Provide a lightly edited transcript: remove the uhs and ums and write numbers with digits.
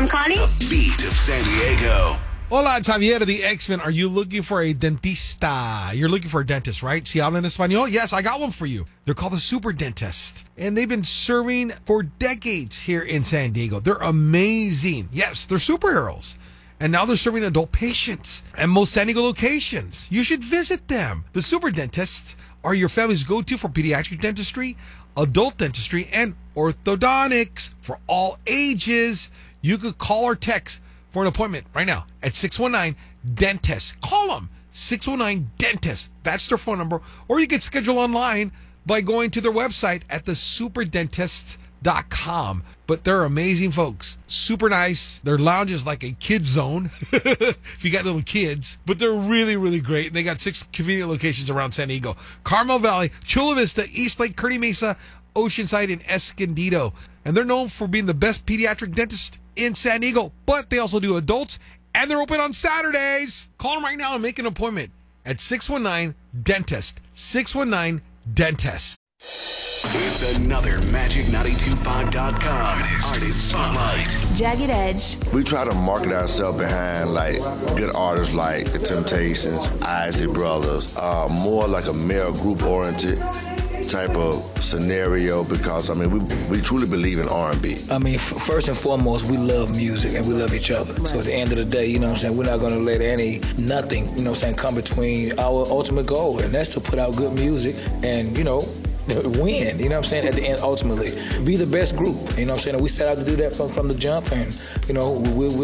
calling? The beat of San Diego. Hola, it's Javier of the X-Men. Are you looking for a dentista? You're looking for a dentist, right? Si hablan español? Yes, I got one for you. They're called the Super Dentist. And they've been serving for decades here in San Diego. They're amazing. Yes, they're superheroes. And now they're serving adult patients at most San Diego locations. You should visit them. The Super Dentists are your family's go-to for pediatric dentistry, adult dentistry, and orthodontics for all ages. You could call or text for an appointment right now at 619-DENTIST. Call them, 619-DENTIST. That's their phone number. Or you can schedule online by going to their website at thesuperdentist.com. But they're amazing folks. Super nice. Their lounge is like a kid zone if you got little kids. But they're really, really great. And they got 6 convenient locations around San Diego. Carmel Valley, Chula Vista, East Lake, Kearny Mesa, Oceanside, and Escondido. And they're known for being the best pediatric dentist in San Diego. But they also do adults. And they're open on Saturdays. Call them right now and make an appointment at 619-DENTIST. 619-DENTIST. It's another Magic925.com Artist Spotlight. Jagged Edge. We try to market ourselves behind like good artists like The Temptations, Isley Brothers, more like a male group oriented type of scenario because I mean we truly believe in R&B. I mean, first and foremost, we love music and we love each other. So at the end of the day, you know what I'm saying, we're not going to let nothing, you know what I'm saying, come between our ultimate goal, and that's to put out good music and, you know, win, you know what I'm saying, at the end, ultimately. Be the best group, you know what I'm saying, and we set out to do that from the jump, and, you know,